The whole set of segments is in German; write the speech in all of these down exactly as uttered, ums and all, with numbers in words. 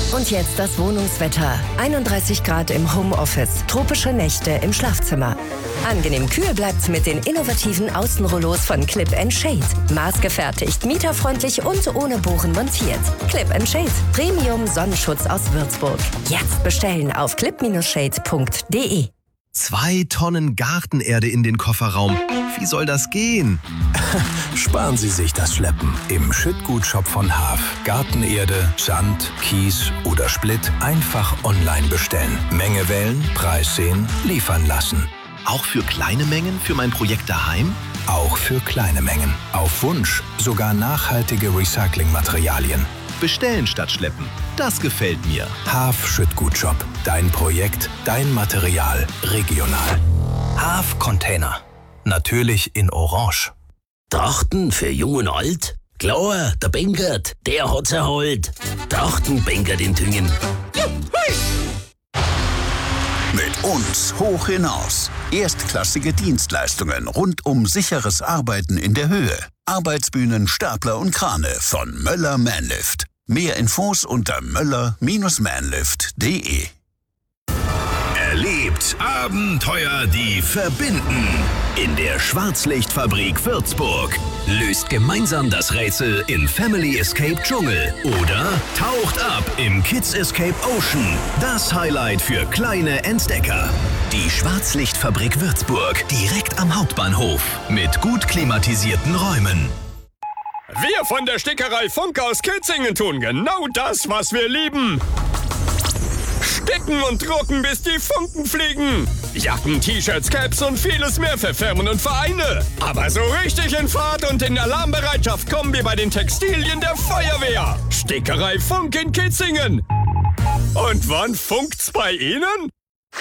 Und jetzt das Wohnungswetter. einunddreißig Grad im Homeoffice, tropische Nächte im Schlafzimmer. Angenehm kühl bleibt's mit den innovativen Außenrollos von Clip and Shade. Maßgefertigt, mieterfreundlich und ohne Bohren montiert. Clip and Shade, Premium Sonnenschutz aus Würzburg. Jetzt bestellen auf clip Bindestrich shade punkt de. Zwei Tonnen Gartenerde in den Kofferraum. Wie soll das gehen? Sparen Sie sich das Schleppen. Im Schüttgutshop von Haaf. Gartenerde, Sand, Kies oder Splitt einfach online bestellen. Menge wählen, Preis sehen, liefern lassen. Auch für kleine Mengen für mein Projekt daheim? Auch für kleine Mengen. Auf Wunsch sogar nachhaltige Recyclingmaterialien. Bestellen statt schleppen. Das gefällt mir. Haaf Schüttgutshop. Dein Projekt, dein Material, regional. Haaf Container. Natürlich in Orange. Trachten für Jung und Alt? Klar, der Benkert, der hat's erholt. Trachten Benkert in Tüngen. Mit uns hoch hinaus. Erstklassige Dienstleistungen rund um sicheres Arbeiten in der Höhe. Arbeitsbühnen, Stapler und Krane von Möller Manlift. Mehr Infos unter möller Bindestrich manlift punkt de. Erlebt Abenteuer, die verbinden. In der Schwarzlichtfabrik Würzburg. Löst gemeinsam das Rätsel in Family Escape Dschungel. Oder taucht ab im Kids Escape Ocean. Das Highlight für kleine Entdecker. Die Schwarzlichtfabrik Würzburg. Direkt am Hauptbahnhof. Mit gut klimatisierten Räumen. Wir von der Stickerei Funk aus Kitzingen tun genau das, was wir lieben. Sticken und drucken, bis die Funken fliegen. Jacken, T-Shirts, Caps und vieles mehr für Firmen und Vereine. Aber so richtig in Fahrt und in Alarmbereitschaft kommen wir bei den Textilien der Feuerwehr. Stickerei Funk in Kitzingen. Und wann funkt's bei Ihnen?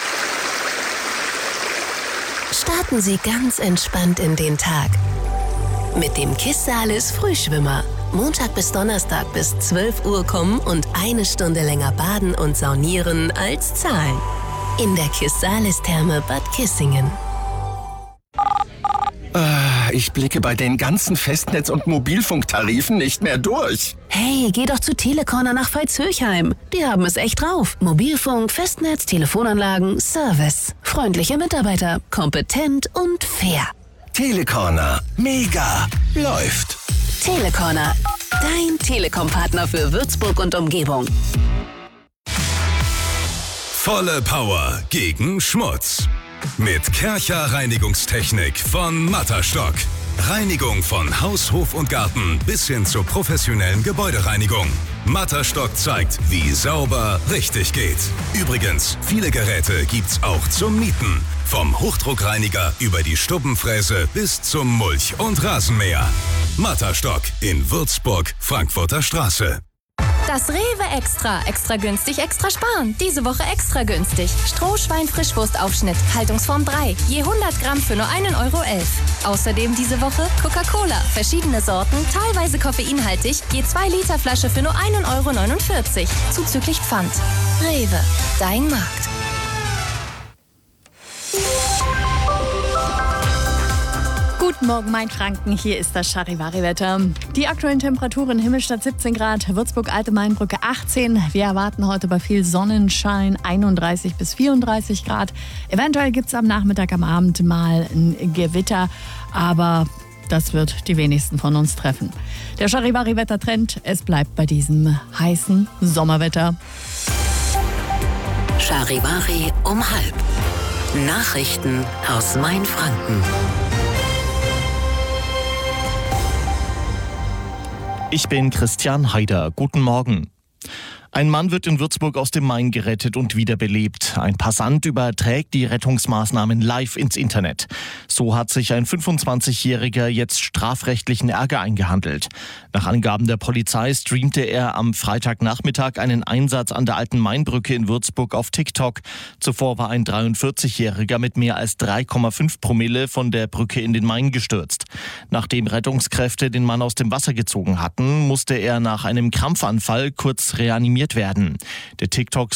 Starten Sie ganz entspannt in den Tag. Mit dem Kissalis Frühschwimmer. Montag bis Donnerstag bis zwölf Uhr kommen und eine Stunde länger baden und saunieren als zahlen. In der Kissalis-Therme Bad Kissingen. Ich blicke bei den ganzen Festnetz- und Mobilfunktarifen nicht mehr durch. Hey, geh doch zu Telecorner nach Veitshöchheim. Die haben es echt drauf. Mobilfunk, Festnetz, Telefonanlagen, Service. Freundliche Mitarbeiter, kompetent und fair. Telecorner. Mega. Läuft. Telecorner. Dein Telekom-Partner für Würzburg und Umgebung. Volle Power gegen Schmutz. Mit Kärcher Reinigungstechnik von Matterstock. Reinigung von Haus, Hof und Garten bis hin zur professionellen Gebäudereinigung. Matterstock zeigt, wie sauber richtig geht. Übrigens, viele Geräte gibt's auch zum Mieten. Vom Hochdruckreiniger über die Stubbenfräse bis zum Mulch- und Rasenmäher. Matterstock in Würzburg, Frankfurter Straße. Das Rewe Extra. Extra günstig, extra sparen. Diese Woche extra günstig. Strohschwein-Frischwurstaufschnitt. Haltungsform drei. Je hundert Gramm für nur einen Euro elf. Außerdem diese Woche Coca-Cola. Verschiedene Sorten, teilweise koffeinhaltig. Je zwei Liter Flasche für nur einen Euro neunundvierzig. Zuzüglich Pfand. Rewe. Dein Markt. Guten Morgen, mein Franken. Hier ist das Charivari-Wetter. Die aktuellen Temperaturen: Himmelstadt siebzehn Grad, Würzburg Alte Mainbrücke achtzehn. Wir erwarten heute bei viel Sonnenschein einunddreißig bis vierunddreißig Grad. Eventuell gibt es am Nachmittag, am Abend mal ein Gewitter, aber das wird die wenigsten von uns treffen. Der Charivari-Wettertrend: Es bleibt bei diesem heißen Sommerwetter. Charivari um halb. Nachrichten aus Mainfranken. Ich bin Christian Haider. Guten Morgen. Ein Mann wird in Würzburg aus dem Main gerettet und wiederbelebt. Ein Passant überträgt die Rettungsmaßnahmen live ins Internet. So hat sich ein fünfundzwanzigjähriger jetzt strafrechtlichen Ärger eingehandelt. Nach Angaben der Polizei streamte er am Freitagnachmittag einen Einsatz an der Alten Mainbrücke in Würzburg auf TikTok. Zuvor war ein dreiundvierzigjähriger mit mehr als drei Komma fünf Promille von der Brücke in den Main gestürzt. Nachdem Rettungskräfte den Mann aus dem Wasser gezogen hatten, musste er nach einem Krampfanfall kurz reanimiert werden. Der TikTok